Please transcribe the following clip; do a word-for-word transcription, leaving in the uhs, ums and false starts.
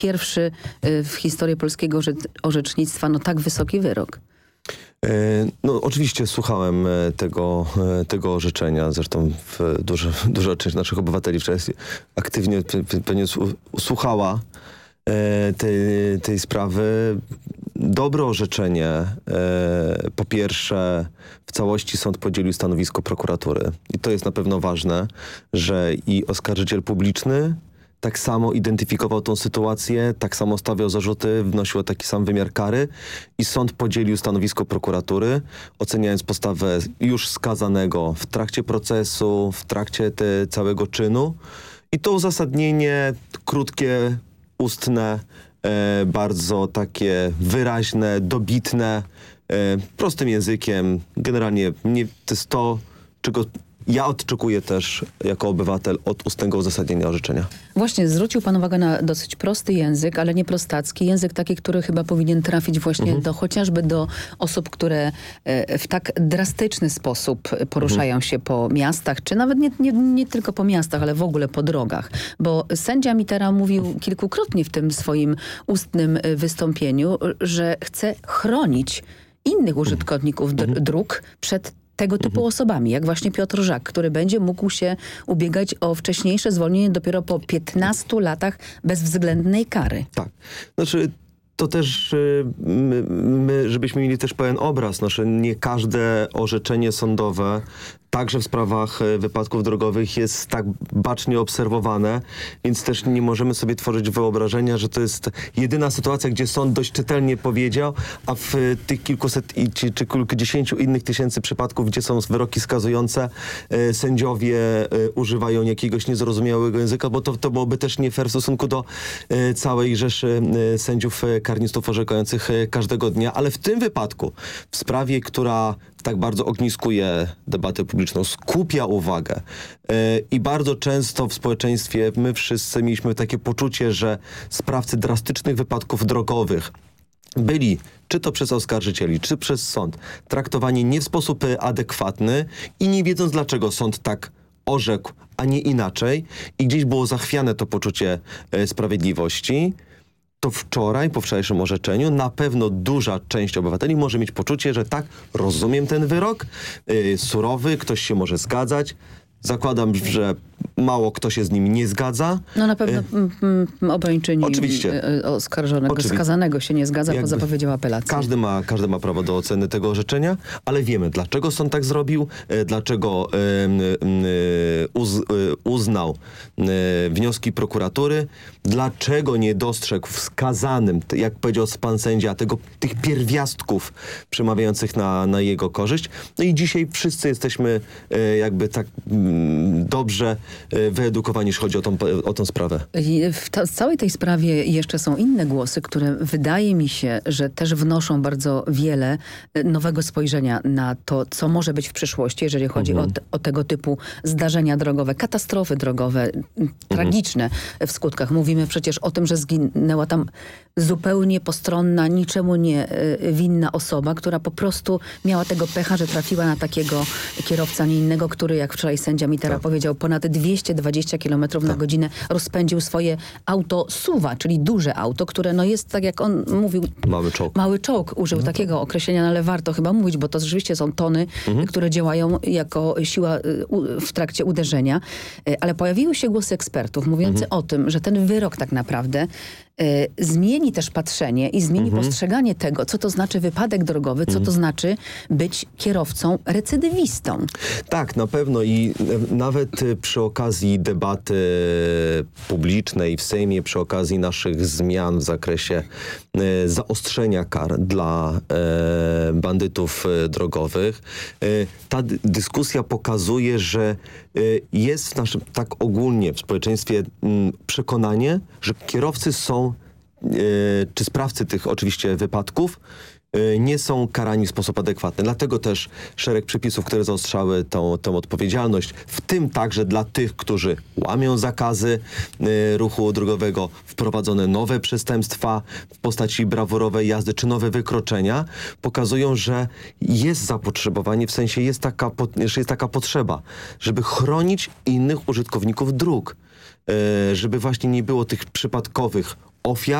pierwszy w historii polskiego orzecznictwa no tak wysoki wyrok. No oczywiście słuchałem tego, tego orzeczenia, zresztą w duża, duża część naszych obywateli wczoraj aktywnie pewnie słuchała tej, tej sprawy. Dobre orzeczenie. Po pierwsze, w całości sąd podzielił stanowisko prokuratury. I to jest na pewno ważne, że i oskarżyciel publiczny tak samo identyfikował tą sytuację, tak samo stawiał zarzuty, wnosił taki sam wymiar kary i sąd podzielił stanowisko prokuratury, oceniając postawę już skazanego w trakcie procesu, w trakcie te, całego czynu. I to uzasadnienie krótkie, ustne, e, bardzo takie wyraźne, dobitne, e, prostym językiem. Generalnie nie, to jest to, czego ja oczekuję też jako obywatel od ustnego uzasadnienia orzeczenia. Właśnie, zwrócił pan uwagę na dosyć prosty język, ale nie prostacki. Język taki, który chyba powinien trafić właśnie mhm. do chociażby do osób, które e, w tak drastyczny sposób poruszają mhm. się po miastach, czy nawet nie, nie, nie tylko po miastach, ale w ogóle po drogach. Bo sędzia Mitera mówił kilkukrotnie w tym swoim ustnym wystąpieniu, że chce chronić innych użytkowników dr- dróg przed tego typu mhm. osobami, jak właśnie Piotr Żak, który będzie mógł się ubiegać o wcześniejsze zwolnienie dopiero po piętnastu latach bezwzględnej kary. Tak. Znaczy to też my, my, żebyśmy mieli też pełen obraz, no, że nie każde orzeczenie sądowe także w sprawach wypadków drogowych jest tak bacznie obserwowane, więc też nie możemy sobie tworzyć wyobrażenia, że to jest jedyna sytuacja, gdzie sąd dość czytelnie powiedział, a w tych kilkuset i, czy, czy kilkudziesięciu innych tysięcy przypadków, gdzie są wyroki skazujące, e, sędziowie e, używają jakiegoś niezrozumiałego języka, bo to, to byłoby też nie fair w stosunku do e, całej rzeszy e, sędziów e, karnistów orzekających e, każdego dnia, ale w tym wypadku, w sprawie, która tak bardzo ogniskuje debatę publiczną, skupia uwagę yy, i bardzo często w społeczeństwie my wszyscy mieliśmy takie poczucie, że sprawcy drastycznych wypadków drogowych byli, czy to przez oskarżycieli, czy przez sąd, traktowani nie w sposób adekwatny i nie wiedząc, dlaczego sąd tak orzekł, a nie inaczej, i gdzieś było zachwiane to poczucie yy, sprawiedliwości. To wczoraj, po wczorajszym orzeczeniu, na pewno duża część obywateli może mieć poczucie, że tak, rozumiem ten wyrok, yy, surowy, ktoś się może zgadzać. Zakładam, że mało kto się z nimi nie zgadza. No na pewno y obrończyni Oczywiście. oskarżonego, Oczywiście. skazanego się nie zgadza, bo zapowiedział apelację. Każdy ma, każdy ma prawo do oceny tego orzeczenia, ale wiemy, dlaczego sąd tak zrobił, dlaczego y, y, uz, y, uznał y, wnioski prokuratury, dlaczego nie dostrzegł w skazanym, jak powiedział pan sędzia, tego, tych pierwiastków przemawiających na, na jego korzyść. No i dzisiaj wszyscy jesteśmy y, jakby tak y, dobrze wyedukowani, jeśli chodzi o tą, o tą sprawę. W ta, całej tej sprawie jeszcze są inne głosy, które wydaje mi się, że też wnoszą bardzo wiele nowego spojrzenia na to, co może być w przyszłości, jeżeli chodzi mhm. o, te, o tego typu zdarzenia drogowe, katastrofy drogowe, mhm. tragiczne w skutkach. Mówimy przecież o tym, że zginęła tam zupełnie postronna, niczemu nie winna osoba, która po prostu miała tego pecha, że trafiła na takiego kierowcę, nie innego, który, jak wczoraj sędzia Mitera tak. powiedział, ponad dwieście dwadzieścia kilometrów tak. na godzinę rozpędził swoje auto SUV-a, czyli duże auto, które no jest, tak jak on mówił... Mały czołg. Mały czołg. Użył no takiego tak. określenia, no ale warto chyba mówić, bo to rzeczywiście są tony, mhm. które działają jako siła w trakcie uderzenia. Ale pojawiły się głosy ekspertów mówiące mhm. o tym, że ten wyrok tak naprawdę y, zmieni też patrzenie i zmieni mhm. postrzeganie tego, co to znaczy wypadek drogowy, co mhm. to znaczy być kierowcą recydywistą. Tak, na pewno i nawet przy okazji debaty publicznej w Sejmie, przy okazji naszych zmian w zakresie e, zaostrzenia kar dla e, bandytów e, drogowych, e, ta dyskusja pokazuje, że e, jest w naszym, tak ogólnie w społeczeństwie m, przekonanie, że kierowcy są, e, czy sprawcy tych oczywiście wypadków, nie są karani w sposób adekwatny. Dlatego też szereg przepisów, które zaostrzały tą, tą odpowiedzialność, w tym także dla tych, którzy łamią zakazy y, ruchu drogowego, wprowadzone nowe przestępstwa w postaci brawurowej jazdy czy nowe wykroczenia, pokazują, że jest zapotrzebowanie, w sensie jest taka, że jest taka potrzeba, żeby chronić innych użytkowników dróg. Żeby właśnie nie było tych przypadkowych ofiary